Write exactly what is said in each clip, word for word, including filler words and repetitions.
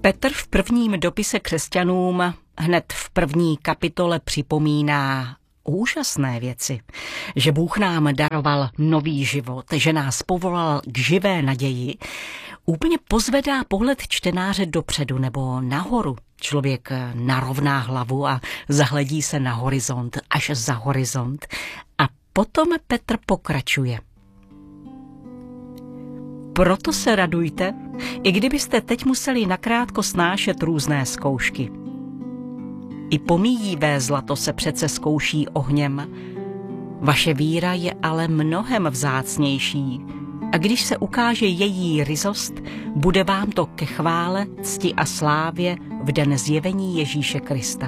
Petr v prvním dopise křesťanům hned v první kapitole připomíná úžasné věci, že Bůh nám daroval nový život, že nás povolal k živé naději, úplně pozvedá pohled čtenáře dopředu nebo nahoru. Člověk narovná hlavu a zahledí se na horizont, až za horizont. A potom Petr pokračuje. Proto se radujte, i kdybyste teď museli nakrátko snášet různé zkoušky. I pomíjivé zlato se přece zkouší ohněm. Vaše víra je ale mnohem vzácnější a když se ukáže její ryzost, bude vám to ke chvále, cti a slávě v den zjevení Ježíše Krista.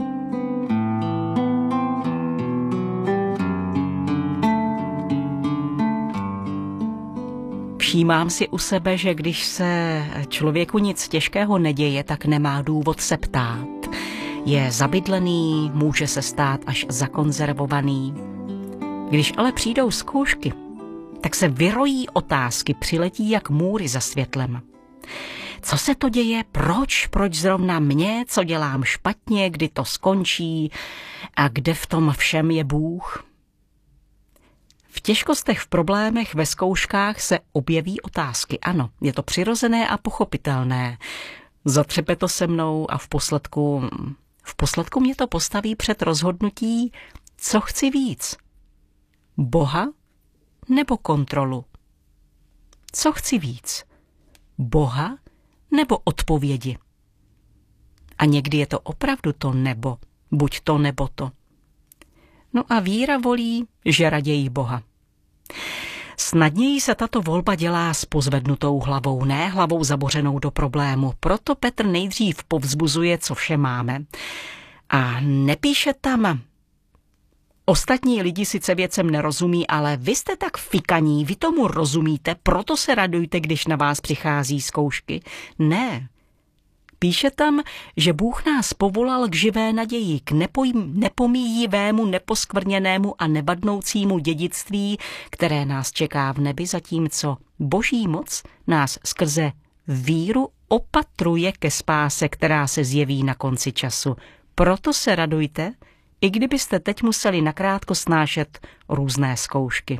Všímám si u sebe, že když se člověku nic těžkého neděje, tak nemá důvod se ptát. Je zabydlený, může se stát až zakonzervovaný. Když ale přijdou zkoušky, tak se vyrojí otázky, přiletí jak můry za světlem. Co se to děje? Proč? Proč zrovna mě? Co dělám špatně? Kdy to skončí? A kde v tom všem je Bůh? V těžkostech, v problémech, ve zkouškách se objeví otázky. Ano, je to přirozené a pochopitelné. Zatřepe to se mnou a v posledku, v posledku mě to postaví před rozhodnutí, co chci víc. Boha nebo kontrolu? Co chci víc? Boha nebo odpovědi? A někdy je to opravdu to nebo, buď to nebo to. No a víra volí, že raději Boha. Snadněji se tato volba dělá s pozvednutou hlavou, ne hlavou zabořenou do problému. Proto Petr nejdřív povzbuzuje, co vše máme. A nepíše tam, ostatní lidi sice věcem nerozumí, ale vy jste tak fikaní, vy tomu rozumíte, proto se radujte, když na vás přichází zkoušky. Ne. Píše tam, že Bůh nás povolal k živé naději, k nepomíjivému, neposkvrněnému a nevadnoucímu dědictví, které nás čeká v nebi, zatímco Boží moc nás skrze víru opatruje ke spáse, která se zjeví na konci času. Proto se radujte, i kdybyste teď museli nakrátko snášet různé zkoušky.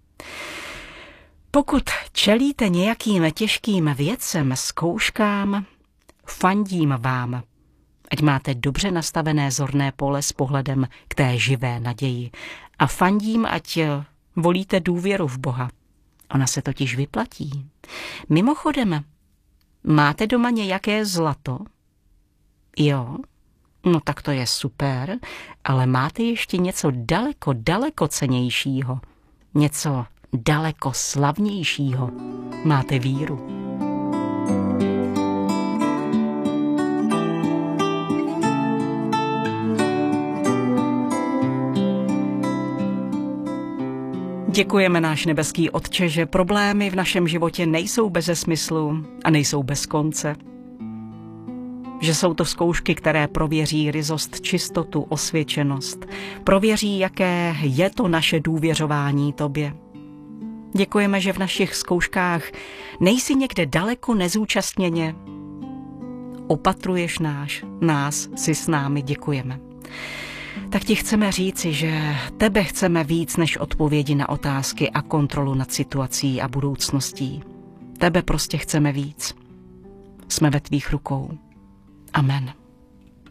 Pokud čelíte nějakým těžkým věcem, zkouškám, fandím vám, ať máte dobře nastavené zorné pole s pohledem k té živé naději. A fandím, ať volíte důvěru v Boha. Ona se totiž vyplatí. Mimochodem, máte doma nějaké zlato? Jo, no tak to je super, ale máte ještě něco daleko, daleko cennějšího. Něco daleko slavnějšího. Máte víru. Děkujeme, náš nebeský Otče, že problémy v našem životě nejsou beze smyslu a nejsou bez konce. Že jsou to zkoušky, které prověří ryzost, čistotu, osvědčenost. Prověří, jaké je to naše důvěřování tobě. Děkujeme, že v našich zkouškách nejsi někde daleko nezúčastněně. Opatruješ náš, nás, si s námi, děkujeme. Tak ti chceme říci, že tebe chceme víc než odpovědi na otázky a kontrolu nad situací a budoucností. Tebe prostě chceme víc. Jsme ve tvých rukou. Amen.